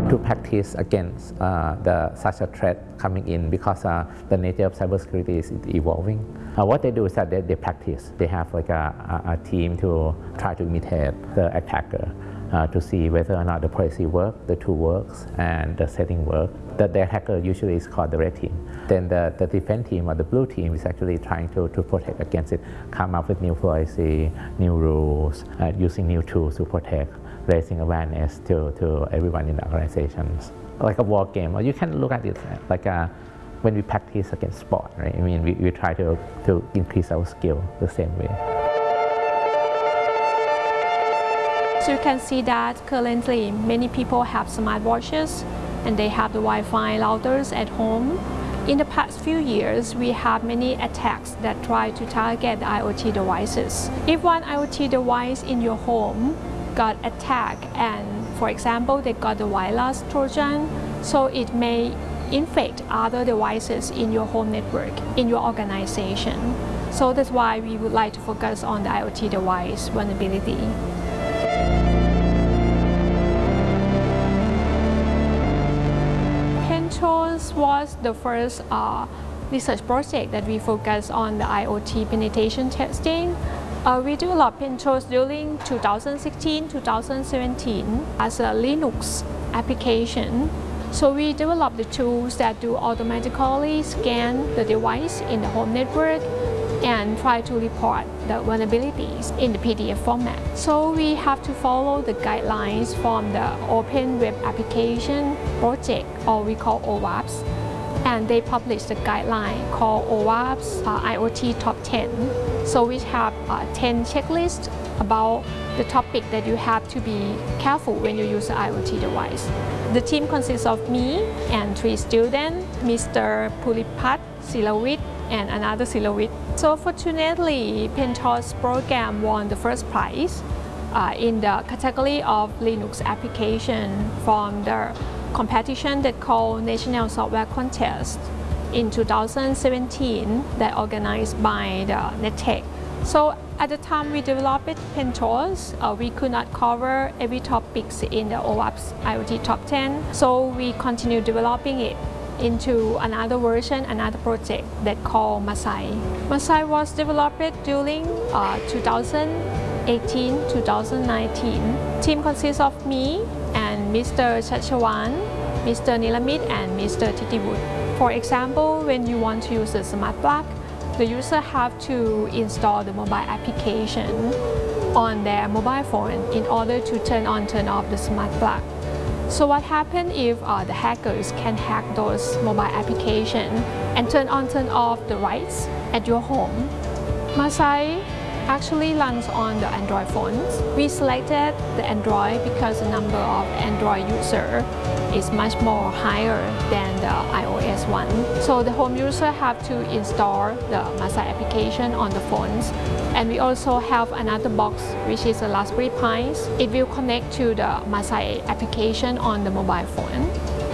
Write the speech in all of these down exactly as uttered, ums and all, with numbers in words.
to practice against uh, the such a threat coming in because uh, the nature of cybersecurity is evolving. Uh, what they do is that they, they practice. They have like a, a, a team to try to imitate the attacker uh, to see whether or not the policy works, the tool works, and the setting work. The, the attacker usually is called the red team. Then the, the defense team or the blue team is actually trying to, to protect against it, come up with new policy, new rules, uh, using new tools to protect, raising awareness to, to everyone in the organizations. Like a war game, or you can look at it like a, when we practice against sport, right? I mean, we, we try to, to increase our skill the same way. So you can see that currently many people have smartwatches and they have the Wi-Fi routers at home. In the past few years, we have many attacks that try to target the IoT devices. If one IoT device in your home got attacked and, for example, they got the virus Trojan, so it may infect other devices in your home network, in your organization. So that's why we would like to focus on the IoT device vulnerability. PenTrust was the first uh, research project that we focus on the IoT penetration testing. Uh, we developed PenTrust during two thousand sixteen to two thousand seventeen as a Linux application. So we developed the tools that do automatically scan the device in the home network and try to report the vulnerabilities in the P D F format. So we have to follow the guidelines from the Open Web Application Project, or we call O W A P S. And they published a guideline called O W A P S uh, IoT Top ten. So we have uh, ten checklists about the topic that you have to be careful when you use an IoT device. The team consists of me and three students, Mister Pulipat Silawit and another Silawit. So fortunately, PenTrust program won the first prize uh, in the category of Linux application from the competition that called National Software Contest in two thousand seventeen that organized by the NetTech. So at the time we developed it, PenTrust, uh, we could not cover every topics in the O W A P S IoT Top ten. So we continued developing it into another version, another project that called Masai. Masai was developed during uh, two thousand eighteen to two thousand nineteen. Team consists of me and Mister Chachawan, Mister Nilamit, and Mister Titiwood. For example, when you want to use the smart plug, the user have to install the mobile application on their mobile phone in order to turn on, turn off the smart plug. So what happens if uh, the hackers can hack those mobile applications and turn on, turn off the lights at your home? Masai actually runs on the Android phones. We selected the Android because the number of Android users is much more higher than the iOS one. So the home user have to install the Masai application on the phones. And we also have another box, which is a Raspberry Pi. It will connect to the Masai application on the mobile phone.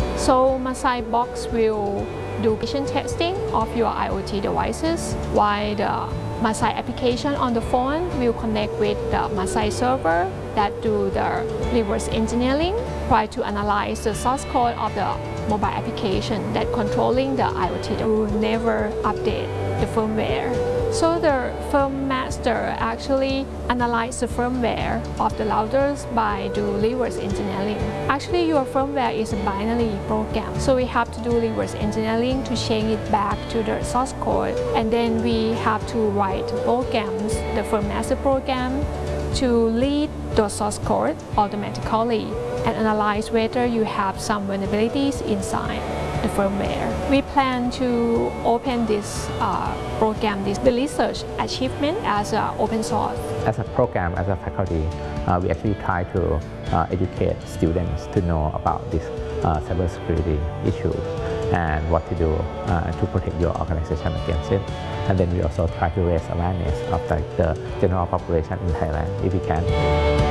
So Masai box will do vision testing of your IoT devices, while the Masai application on the phone will connect with the Masai server that do the reverse engineering, try to analyze the source code of the mobile application that controlling the IoT. They will never update the firmware. So the firm master actually analyze the firmware of the routers by do reverse engineering. Actually, your firmware is a binary program, so we have to do reverse engineering to change it back to the source code, and then we have to write programs, the firm master program, to read the source code automatically and analyze whether you have some vulnerabilities inside the firmware. We plan to open this uh, program, this the research achievement as an open source. As a program, as a faculty, uh, we actually try to uh, educate students to know about this uh, cybersecurity issues and what to do uh, to protect your organization against it. And then we also try to raise awareness of like, the general population in Thailand if we can.